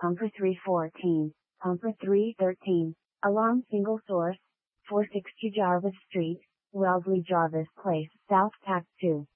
Pumper 314, Pumper 313, alarm single source, 462 Jarvis Street, Wellesley Jarvis Place, South Tact 2.